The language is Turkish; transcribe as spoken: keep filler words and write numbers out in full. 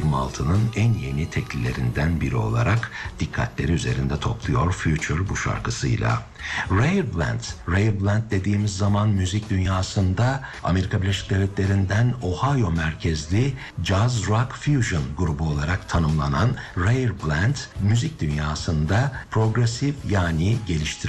adım altının en yeni teklilerinden biri olarak dikkatleri üzerinde topluyor Future bu şarkısıyla. Rare Blend, Rare Blend dediğimiz zaman müzik dünyasında Amerika Birleşik Devletleri'nden Ohio merkezli Jazz Rock Fusion grubu olarak tanımlanan Rare Blend, müzik dünyasında progresif yani geliştirilen